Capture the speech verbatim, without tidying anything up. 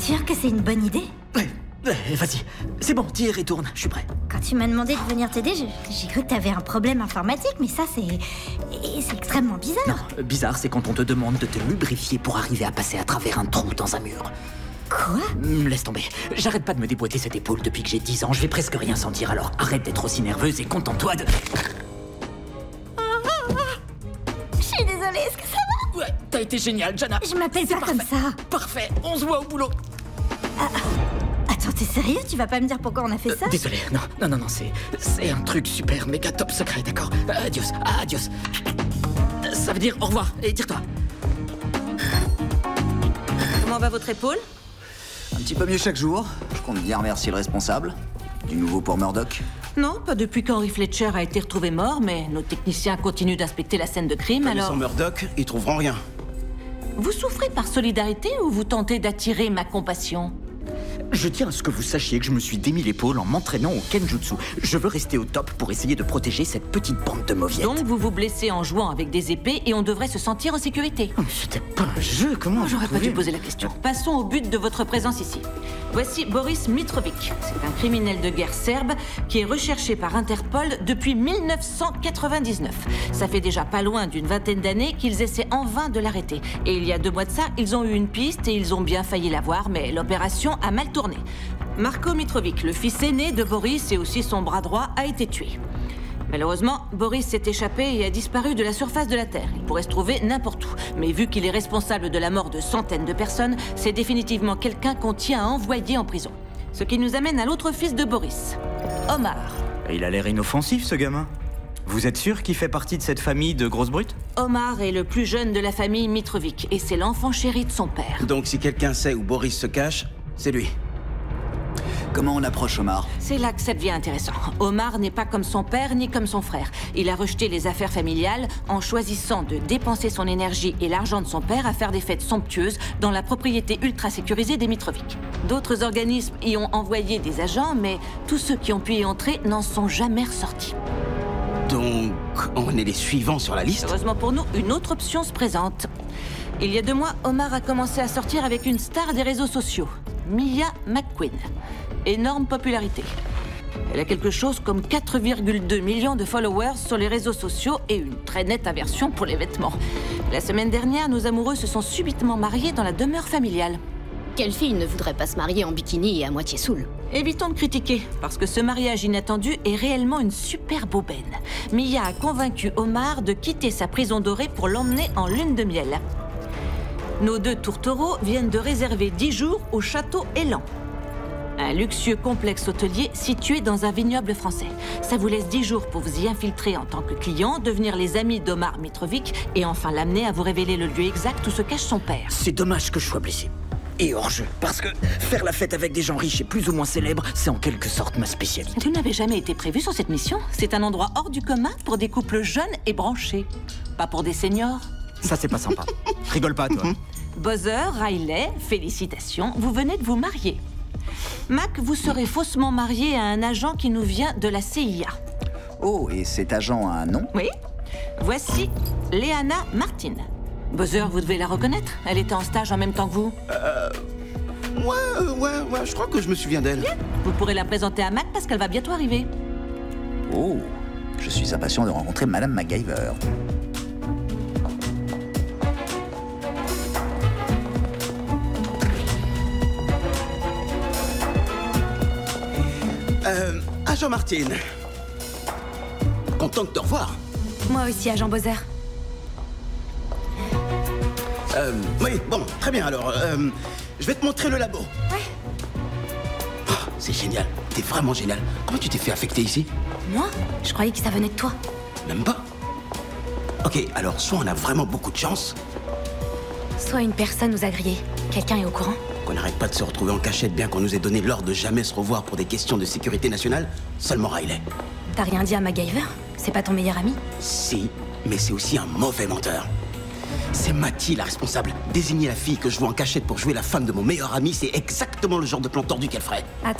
sûr que c'est une bonne idée? Ouais, ouais, vas-y. C'est bon, tire et tourne, je suis prêt. Quand tu m'as demandé de venir t'aider, je- j'ai cru que t'avais un problème informatique, mais ça, c'est... et c'est extrêmement bizarre. Non, bizarre, c'est quand on te demande de te lubrifier pour arriver à passer à travers un trou dans un mur. Quoi? Hum, Laisse tomber. J'arrête pas de me déboîter cette épaule depuis que j'ai dix ans. Je vais presque rien sentir, alors arrête d'être aussi nerveuse et contente-toi de... Je suis désolée, est-ce que ça va? Ouais, t'as été génial, Jana. Je m'appelle C'est pas comme parfait. ça. Parfait, on se voit au boulot. Attends, t'es sérieux? Tu vas pas me dire pourquoi on a fait ça? Euh, désolé, non, non, non, non, c'est... C'est un truc super méga top secret, d'accord? Euh, Adios, adios. Euh, Ça veut dire au revoir, et tire-toi. Comment va votre épaule? Un petit peu mieux chaque jour. Je compte bien remercier le responsable. Du nouveau pour Murdoch. Non, pas depuis qu'Henry Fletcher a été retrouvé mort, mais nos techniciens continuent d'inspecter la scène de crime, alors... Sans Murdoch, ils trouveront rien. Vous souffrez par solidarité ou vous tentez d'attirer ma compassion? Je tiens à ce que vous sachiez que je me suis démis l'épaule en m'entraînant au Kenjutsu. Je veux rester au top pour essayer de protéger cette petite bande de mauviettes. Donc vous vous blessez en jouant avec des épées et on devrait se sentir en sécurité. Oh, mais c'était pas un jeu, comment J'aurais vous pas dû pouvez- poser la question. Passons au but de votre présence ici. Voici Boris Mitrovic. C'est un criminel de guerre serbe qui est recherché par Interpol depuis mille neuf cent quatre-vingt-dix-neuf. Ça fait déjà pas loin d'une vingtaine d'années qu'ils essaient en vain de l'arrêter. Et il y a deux mois de ça, ils ont eu une piste et ils ont bien failli l'avoir, mais l'opération a mal tourné. Marko Mitrovic, le fils aîné de Boris et aussi son bras droit, a été tué. Malheureusement, Boris s'est échappé et a disparu de la surface de la Terre. Il pourrait se trouver n'importe où. Mais vu qu'il est responsable de la mort de centaines de personnes, c'est définitivement quelqu'un qu'on tient à envoyer en prison. Ce qui nous amène à l'autre fils de Boris, Omar. Il a l'air inoffensif, ce gamin. Vous êtes sûr qu'il fait partie de cette famille de grosses brutes? Omar est le plus jeune de la famille Mitrovic et c'est l'enfant chéri de son père. Donc si quelqu'un sait où Boris se cache, c'est lui. Comment on approche Omar? C'est là que ça devient intéressant. Omar n'est pas comme son père ni comme son frère. Il a rejeté les affaires familiales en choisissant de dépenser son énergie et l'argent de son père à faire des fêtes somptueuses dans la propriété ultra sécurisée des Mitrovic. D'autres organismes y ont envoyé des agents, mais tous ceux qui ont pu y entrer n'en sont jamais ressortis. Donc, on est les suivants sur la liste? Heureusement pour nous, une autre option se présente. Il y a deux mois, Omar a commencé à sortir avec une star des réseaux sociaux, Mia McQueen. Énorme popularité. Elle a quelque chose comme quatre virgule deux millions de followers sur les réseaux sociaux et une très nette aversion pour les vêtements. La semaine dernière, nos amoureux se sont subitement mariés dans la demeure familiale. Quelle fille ne voudrait pas se marier en bikini et à moitié saoule? Évitons de critiquer, parce que ce mariage inattendu est réellement une superbe aubaine. Mia a convaincu Omar de quitter sa prison dorée pour l'emmener en lune de miel. Nos deux tourtereaux viennent de réserver dix jours au château Élan. Un luxueux complexe hôtelier situé dans un vignoble français. Ça vous laisse dix jours pour vous y infiltrer en tant que client, devenir les amis d'Omar Mitrovic et enfin l'amener à vous révéler le lieu exact où se cache son père. C'est dommage que je sois blessé. Et hors jeu, parce que faire la fête avec des gens riches et plus ou moins célèbres, c'est en quelque sorte ma spécialité. Vous n'avez jamais été prévu sur cette mission. C'est un endroit hors du commun pour des couples jeunes et branchés. Pas pour des seniors. Ça, c'est pas sympa. Rigole pas, toi. Bowser, Riley, félicitations, vous venez de vous marier. Mac, vous serez faussement marié à un agent qui nous vient de la C I A. Oh, et cet agent a un nom? Oui. Voici Leana Martin. Bowser, vous devez la reconnaître. Elle était en stage en même temps que vous. Ouais, ouais, ouais, je crois que je me souviens d'elle. Vous pourrez la présenter à Mac parce qu'elle va bientôt arriver. Oh, je suis impatient de rencontrer Madame MacGyver. Euh, agent Martin. Content de te revoir. Moi aussi, agent Bowser. Euh, oui, bon, très bien alors. Euh, je vais te montrer le labo. Ouais. Oh, c'est génial, t'es vraiment génial. Comment tu t'es fait affecter ici? Moi? Je croyais que ça venait de toi. Même pas. Ok, alors soit on a vraiment beaucoup de chance, Soit une personne nous a grillés. Quelqu'un est au courant? qu'on n'arrête pas de se retrouver en cachette bien qu'on nous ait donné l'ordre de jamais se revoir pour des questions de sécurité nationale, seulement Riley. T'as rien dit à MacGyver? C'est pas ton meilleur ami? Si, mais c'est aussi un mauvais menteur. C'est Matty la responsable. Désigner la fille que je vois en cachette pour jouer la femme de mon meilleur ami, c'est exactement le genre de plan tordu qu'elle ferait. Attends.